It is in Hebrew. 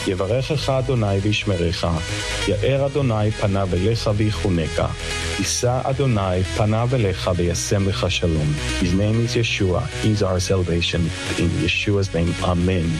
יברכך אדוני וישמרך, יאר אדוני פניו אליך ויחונך, יישא אדוני פניו אליך וישם לך שלום. His name is Yeshua. He's our salvation. In Yeshua's name, Amen.